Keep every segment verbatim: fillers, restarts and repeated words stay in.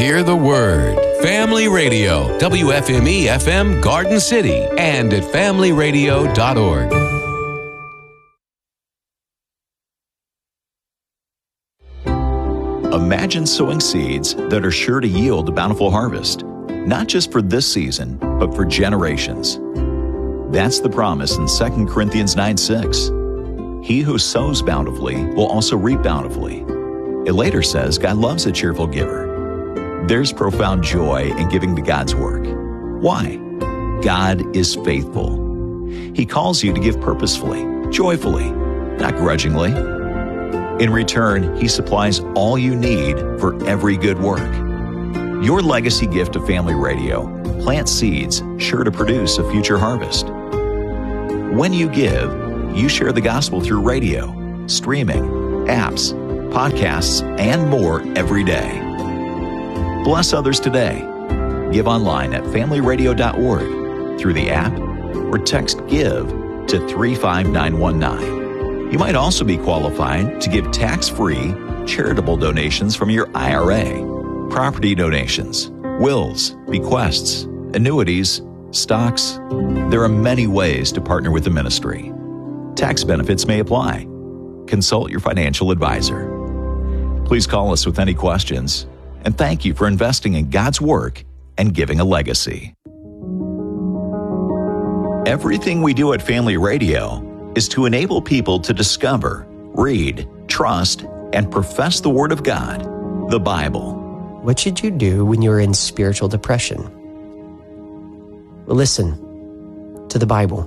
Hear the word. Family Radio, W F M E F M Garden City, and at family radio dot org. Imagine sowing seeds that are sure to yield a bountiful harvest, not just for this season, but for generations. That's the promise in Second Corinthians nine six. He who sows bountifully will also reap bountifully. It later says God loves a cheerful giver. There's profound joy in giving to God's work. Why? God is faithful. He calls you to give purposefully, joyfully, not grudgingly. In return, He supplies all you need for every good work. Your legacy gift to Family Radio plants seeds sure to produce a future harvest. When you give, you share the gospel through radio, streaming, apps, podcasts, and more every day. Bless others today. Give online at family radio dot org, through the app, or text GIVE to three five nine one nine. You might also be qualified to give tax-free charitable donations from your I R A, property donations, wills, bequests, annuities, stocks. There are many ways to partner with the ministry. Tax benefits may apply. Consult your financial advisor. Please call us with any questions, and thank you for investing in God's work and giving a legacy. Everything we do at Family Radio is to enable people to discover, read, trust, and profess the Word of God, the Bible. What should you do when you're in spiritual depression? Well, listen to the Bible.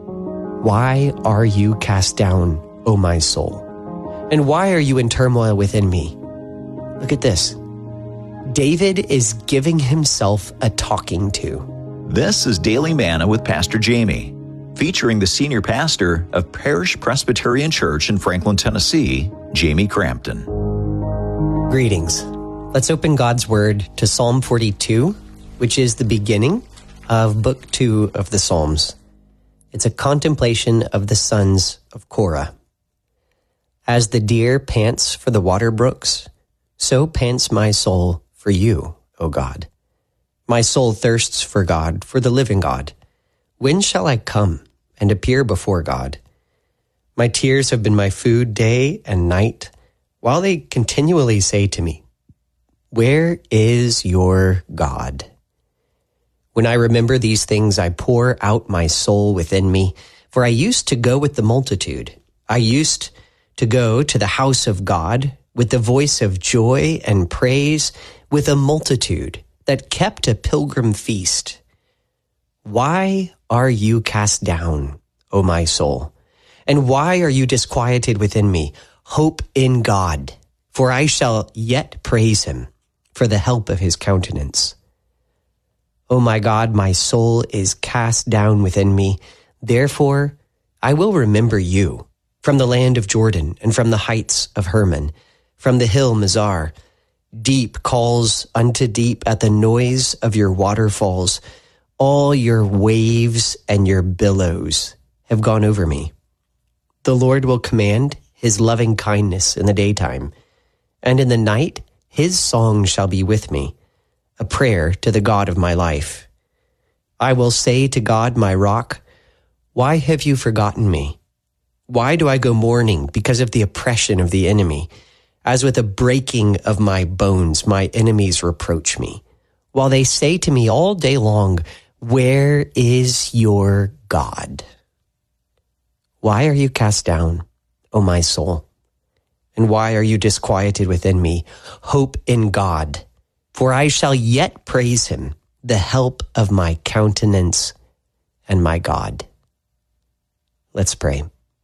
Why are you cast down, O my soul? And why are you in turmoil within me? Look at this. David is giving himself a talking to. This is Daily Manna with Pastor Jamie, featuring the senior pastor of Parish Presbyterian Church in Franklin, Tennessee, Jamie Crampton. Greetings. Let's open God's Word to Psalm forty-two, which is the beginning of Book two of the Psalms. It's a contemplation of the sons of Korah. As the deer pants for the water brooks, so pants my soul for you, O God. My soul thirsts for God, for the living God. When shall I come and appear before God? My tears have been my food day and night, while they continually say to me, where is your God? When I remember these things, I pour out my soul within me, for I used to go with the multitude. I used to go to the house of God with the voice of joy and praise, with a multitude that kept a pilgrim feast. Why are you cast down, O my soul? And why are you disquieted within me? Hope in God, for I shall yet praise Him for the help of His countenance. O my God, my soul is cast down within me. Therefore, I will remember you from the land of Jordan and from the heights of Hermon, from the hill Mizar. Deep calls unto deep at the noise of your waterfalls. All your waves and your billows have gone over me. The Lord will command His loving kindness in the daytime, and in the night His song shall be with me, a prayer to the God of my life. I will say to God, my rock, why have you forgotten me? Why do I go mourning because of the oppression of the enemy? As with a breaking of my bones, my enemies reproach me, while they say to me all day long, where is your God? Why are you cast down, O my soul? And why are you disquieted within me? Hope in God, for I shall yet praise Him, the help of my countenance and my God. Let's pray.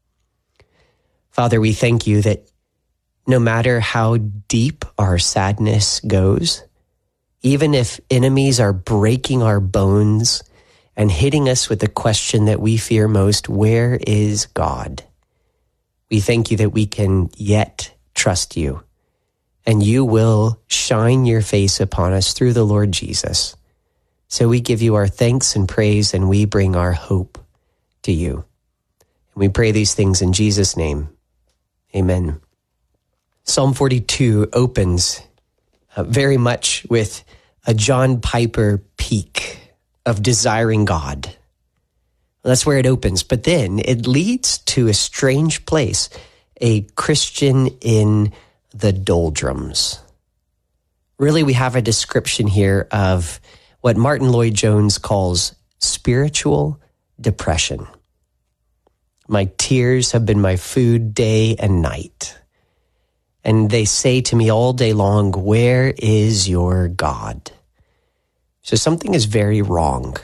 Father, we thank you that no matter how deep our sadness goes, even if enemies are breaking our bones and hitting us with the question that we fear most, where is God? We thank you that we can yet trust you, and you will shine your face upon us through the Lord Jesus. So we give you our thanks and praise, and we bring our hope to you. And we pray these things in Jesus' name. Amen. Psalm forty-two opens uh, very much with a John Piper peak of desiring God. That's where it opens. But then it leads to a strange place, a Christian in the doldrums. Really, we have a description here of what Martin Lloyd-Jones calls spiritual depression. My tears have been my food day and night. And they say to me all day long, where is your God? So something is very wrong.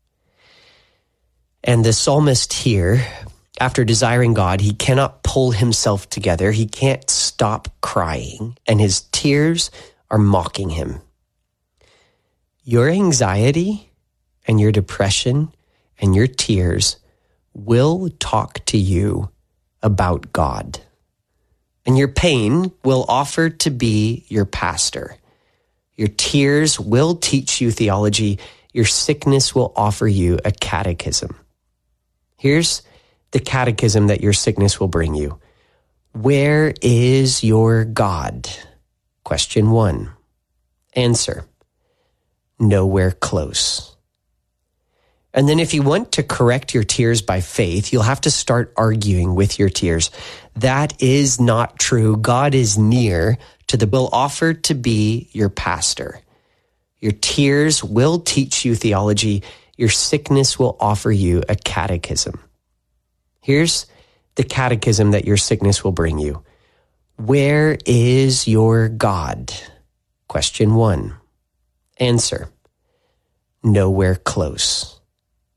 And the psalmist here, after desiring God, he cannot pull himself together. He can't stop crying, and his tears are mocking him. Your anxiety and your depression and your tears will talk to you about God. And your pain will offer to be your pastor. Your tears will teach you theology. Your sickness will offer you a catechism. Here's the catechism that your sickness will bring you. Where is your God? Question one. Answer. Nowhere close. And then if you want to correct your tears by faith, you'll have to start arguing with your tears. That is not true. God is near to the will offer to be your pastor. Your tears will teach you theology. Your sickness will offer you a catechism. Here's the catechism that your sickness will bring you. Where is your God? Question one. Answer. Nowhere close.